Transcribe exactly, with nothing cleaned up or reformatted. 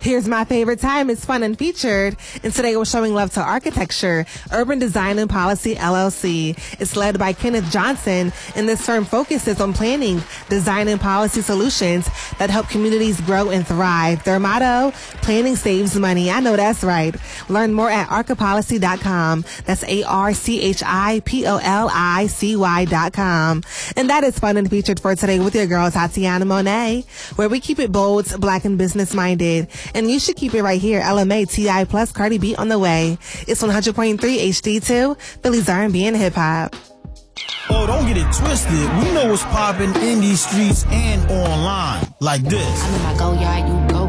Here's my favorite time. It's fun and featured. And today we're showing love to architecture, Urban Design and Policy L L C. It's led by Kenneth Johnson, and this firm focuses on planning, design, and policy solutions that help communities grow and thrive. Their motto, planning saves money. I know that's right. Learn more at archipolicy dot com. That's A R C H I P O L I C Y dot com. And that is fun and featured for today with your girl, Tatiana Monet, where we keep it bold, black, and business-minded. And you should keep it right here. L M A, T I plus Cardi B on the way. It's one hundred point three H D two, Philly's R and B and hip hop. Oh, don't get it twisted. We know what's popping in these streets and online. Like this. I'm in my go yard, you go